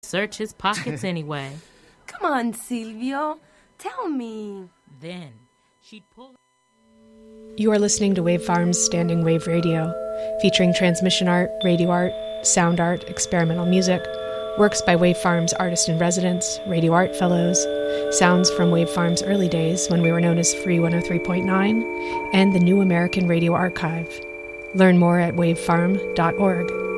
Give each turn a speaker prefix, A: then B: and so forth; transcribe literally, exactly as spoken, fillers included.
A: Search his pockets anyway.
B: Come on, Silvio. Tell me.
A: Then she'd pull...
C: You are listening to Wave Farm's Standing Wave Radio, featuring transmission art, radio art, sound art, experimental music, works by Wave Farm's artist-in-residence, radio art fellows, sounds from Wave Farm's early days when we were known as Free one oh three point nine, and the New American Radio Archive. Learn more at wave farm dot org.